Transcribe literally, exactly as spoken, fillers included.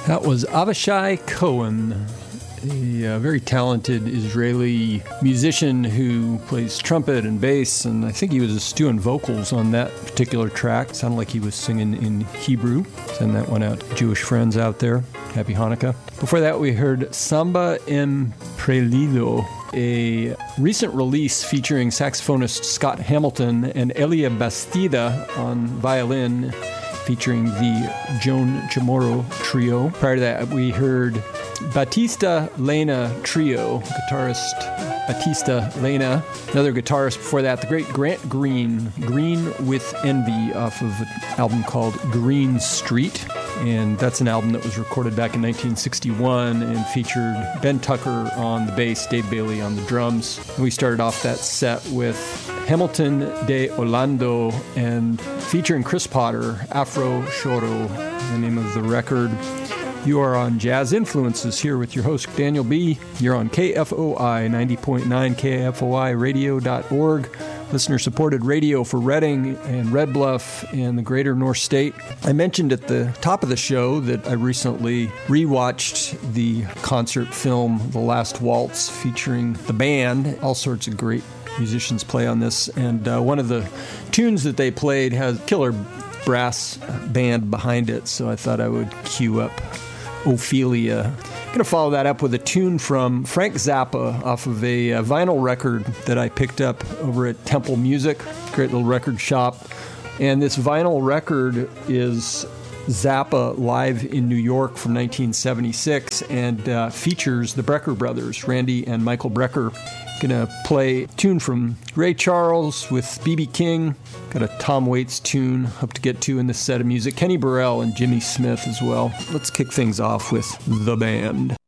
That was Avishai Cohen, a uh, very talented Israeli musician who plays trumpet and bass, and I think he was doing vocals on that particular track. It sounded like he was singing in Hebrew. Send that one out to Jewish friends out there. Happy Hanukkah. Before that, we heard Samba em Prelido, a recent release featuring saxophonist Scott Hamilton and Elia Bastida on violin, featuring the Joan Chamorro Trio. Prior to that, we heard Batista Lena Trio, guitarist Batista Lena. Another guitarist before that, the great Grant Green, Green with Envy, off of an album called Green Street. And that's an album that was recorded back in nineteen sixty-one and featured Ben Tucker on the bass, Dave Bailey on the drums. And we started off that set with Hamilton de Orlando and featuring Chris Potter, Afro Choro, the name of the record. You are on Jazz Influences here with your host, Daniel B. You're on K F O I ninety point nine, K F O I radio dot org. Listener-supported radio for Reading and Red Bluff and the greater North State. I mentioned at the top of the show that I recently rewatched the concert film The Last Waltz featuring the band. All sorts of great musicians play on this, and uh, one of the tunes that they played has killer brass band behind it, so I thought I would cue up Ophelia. I'm going to follow that up with a tune from Frank Zappa off of a, a vinyl record that I picked up over at Temple Music, great little record shop. And this vinyl record is Zappa live in New York from nineteen seventy-six and uh, features the Brecker brothers, Randy and Michael Brecker. Going to play a tune from Ray Charles with B B King. Got a Tom Waits tune, hope to get to in this set of music. Kenny Burrell and Jimmy Smith as well. Let's kick things off with The Band.